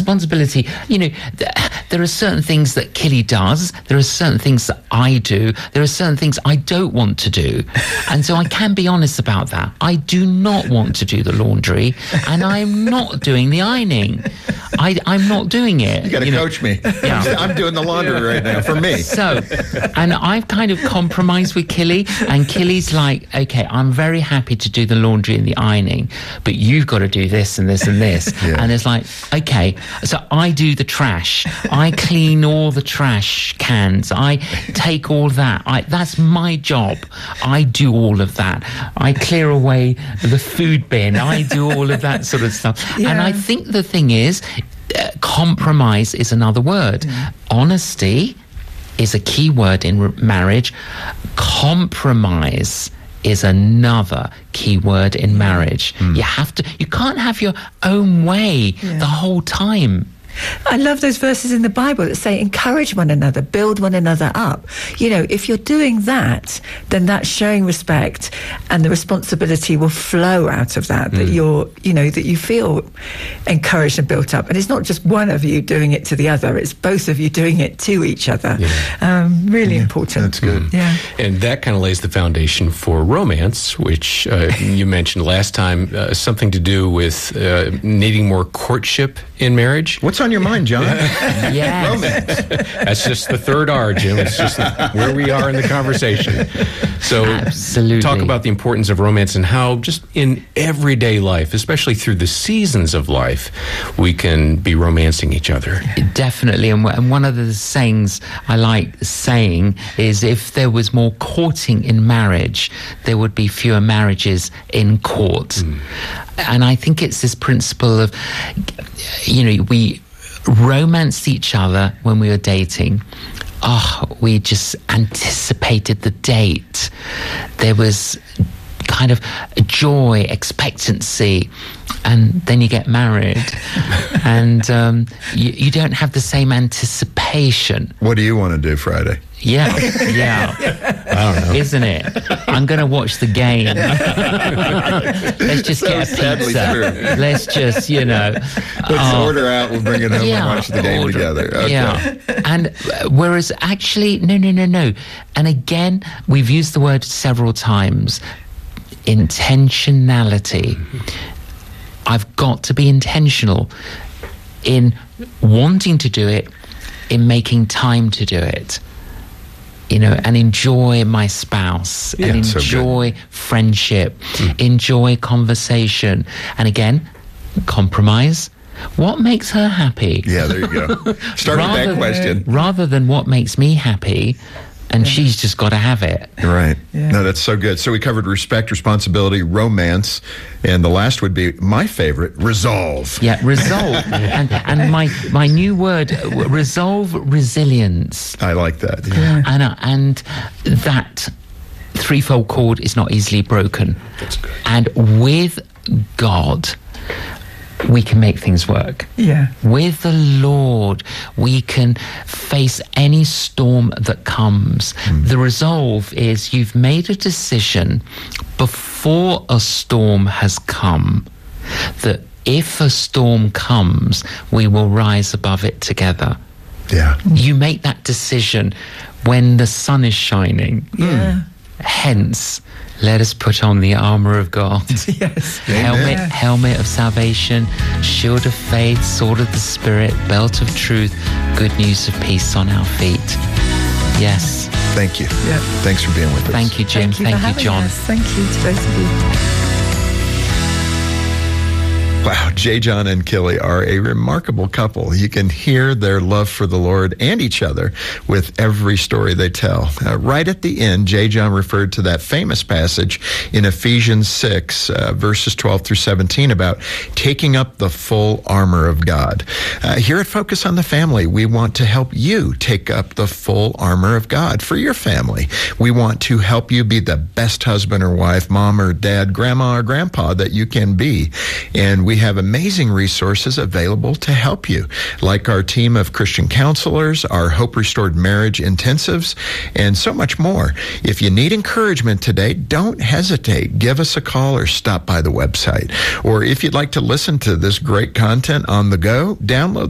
responsibility, there are certain things that Killy does. There are certain things that I do. There are certain things I don't want to do. And so I can be honest about that. I do not want to do the laundry, and I'm not doing the ironing. I'm not doing it. You got to coach me. Yeah. I'm doing the laundry right now for me. So, and I've kind of compromised with Killy, and Killy's like, okay, I'm very happy to do the laundry and the ironing, but you've got to do this and this and this. Yeah. And it's like, okay, so I do the trash. I clean all the trash cans. I take all that. That's my job. I do all of that. I clear away the food bin. I do all of that sort of stuff. Yeah. And I think the thing is, compromise is another word. Honesty is a key word in marriage. Compromise is another key word in marriage. You can't have your own way the whole time. I love those verses in the Bible that say encourage one another, build one another up. If you're doing that, then that's showing respect, and the responsibility will flow out of that, that you're, that you feel encouraged and built up. And it's not just one of you doing it to the other, it's both of you doing it to each other. Really important. That's good. Yeah. And that kind of lays the foundation for romance, which you mentioned last time, something to do with needing more courtship in marriage. What's on your mind, John? Yes. Romance. That's just the third R, Jim. It's just where we are in the conversation. So Absolutely. Talk about the importance of romance and how just in everyday life, especially through the seasons of life, we can be romancing each other. Definitely. And one of the sayings I like saying is, if there was more courting in marriage, there would be fewer marriages in court. And I think it's this principle of, we romanced each other when we were dating. We just anticipated the date. There was kind of joy, expectancy, and then you get married, and you don't have the same anticipation. What do you want to do Friday? Yeah. I don't know. Isn't it? I'm going to watch the game. Let's just get a sadly pizza. true. Let's just, Let's order out. We'll bring it home and watch the game together. Okay. Yeah. And whereas actually, no. And again, we've used the word several times. Intentionality. I've got to be intentional in wanting to do it, in making time to do it. And enjoy my spouse, and enjoy friendship, enjoy conversation. And again, compromise. What makes her happy? Yeah, there you go. Start with that question. Rather than what makes me happy, and she's just got to have it. Right. Yeah. No, that's so good. So we covered respect, responsibility, romance, and the last would be my favorite, resolve. Yeah, resolve. and my new word, resolve, resilience. I like that. Yeah. And that threefold cord is not easily broken. That's good. And with God, we can make things work. Yeah. With the Lord, we can face any storm that comes. The resolve is you've made a decision before a storm has come, that if a storm comes, we will rise above it together. Yeah. You make that decision when the sun is shining. Yeah. Hence, let us put on the armor of God. Yes. Helmet of salvation, shield of faith, sword of the Spirit, belt of truth, good news of peace on our feet. Yes. Thank you. Yeah. Thanks for being with us. Thank you, Jim. Thank you, for having John. us. Thank you to both of you. Wow, J. John and Killy are a remarkable couple. You can hear their love for the Lord and each other with every story they tell. Right at the end, J. John referred to that famous passage in Ephesians 6, verses 12 through 17 about taking up the full armor of God. Here at Focus on the Family, we want to help you take up the full armor of God for your family. We want to help you be the best husband or wife, mom or dad, grandma or grandpa that you can be. And we have amazing resources available to help you, like our team of Christian counselors, our Hope Restored Marriage intensives, and so much more. If you need encouragement today, don't hesitate. Give us a call or stop by the website. Or if you'd like to listen to this great content on the go, download